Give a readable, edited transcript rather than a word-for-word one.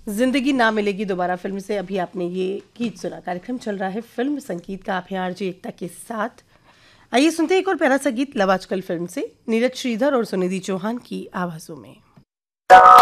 जिंदगी ना मिलेगी दोबारा फिल्म से अभी आपने ये गीत सुना। कार्यक्रम चल रहा है फिल्म संगीत का, आप हैं आरजे एकता के साथ। आइए सुनते हैं एक और प्यारा सा गीत लव आजकल फिल्म से, नीरज श्रीधर और सुनिधि चौहान की आवाजों में।